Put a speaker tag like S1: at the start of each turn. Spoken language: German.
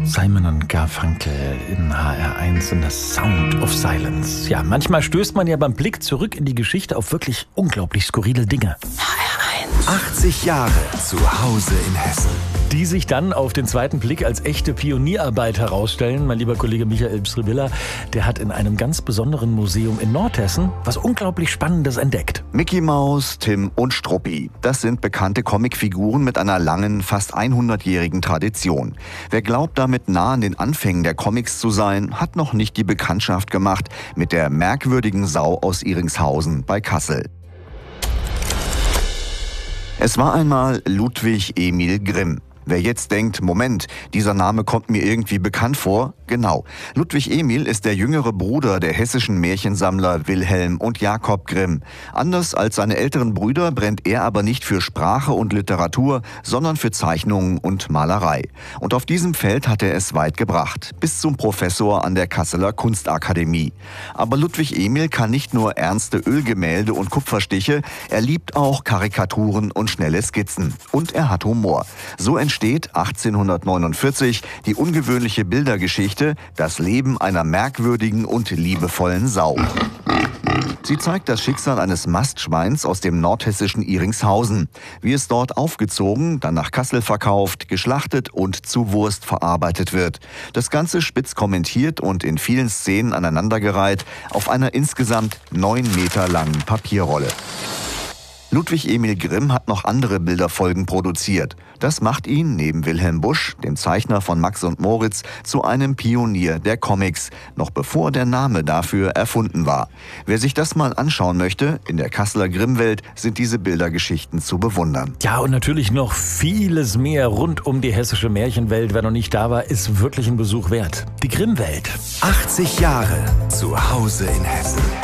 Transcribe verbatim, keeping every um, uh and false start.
S1: Simon und Garfunkel in H R eins in das Sound of Silence. Ja, manchmal stößt man ja beim Blick zurück in die Geschichte auf wirklich unglaublich skurrile Dinge.
S2: H R eins.
S3: achtzig Jahre zu Hause in Hessen.
S1: Die sich dann auf den zweiten Blick als echte Pionierarbeit herausstellen. Mein lieber Kollege Michael Pstribilla, der hat in einem ganz besonderen Museum in Nordhessen was unglaublich Spannendes entdeckt.
S4: Mickey Maus, Tim und Struppi. Das sind bekannte Comicfiguren mit einer langen, fast hundertjährigen Tradition. Wer glaubt, damit nah an den Anfängen der Comics zu sein, hat noch nicht die Bekanntschaft gemacht mit der merkwürdigen Sau aus Iringshausen bei Kassel. Es war einmal Ludwig Emil Grimm. Wer jetzt denkt, Moment, dieser Name kommt mir irgendwie bekannt vor, genau. Ludwig Emil ist der jüngere Bruder der hessischen Märchensammler Wilhelm und Jakob Grimm. Anders als seine älteren Brüder brennt er aber nicht für Sprache und Literatur, sondern für Zeichnungen und Malerei. Und auf diesem Feld hat er es weit gebracht, bis zum Professor an der Kasseler Kunstakademie. Aber Ludwig Emil kann nicht nur ernste Ölgemälde und Kupferstiche, er liebt auch Karikaturen und schnelle Skizzen. Und er hat Humor. So entsteht achtzehnhundertneunundvierzig die ungewöhnliche Bildergeschichte Das Leben einer merkwürdigen und liebevollen Sau. Sie zeigt das Schicksal eines Mastschweins aus dem nordhessischen Iringshausen, wie es dort aufgezogen, dann nach Kassel verkauft, geschlachtet und zu Wurst verarbeitet wird. Das Ganze spitz kommentiert und in vielen Szenen aneinandergereiht auf einer insgesamt neun Meter langen Papierrolle. Ludwig Emil Grimm hat noch andere Bilderfolgen produziert. Das macht ihn, neben Wilhelm Busch, dem Zeichner von Max und Moritz, zu einem Pionier der Comics, noch bevor der Name dafür erfunden war. Wer sich das mal anschauen möchte, in der Kasseler Grimm-Welt sind diese Bildergeschichten zu bewundern.
S1: Ja, und natürlich noch vieles mehr rund um die hessische Märchenwelt. Wer noch nicht da war, ist wirklich ein Besuch wert. Die Grimm-Welt.
S3: achtzig Jahre zu Hause in Hessen.